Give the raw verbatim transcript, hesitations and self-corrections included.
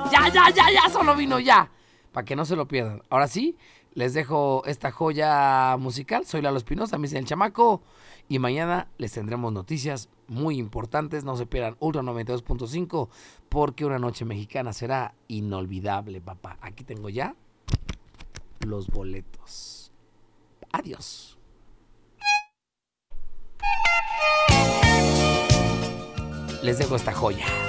Ya, ya, ya, ya, solo vino ya. Para que no se lo pierdan. Ahora sí, les dejo esta joya musical. Soy Lalo Espinosa, me dicen el chamaco. Y mañana les tendremos noticias muy importantes. No se pierdan Ultra noventa y dos punto cinco porque una noche mexicana será inolvidable, papá. Aquí tengo ya los boletos. Adiós. Les dejo esta joya.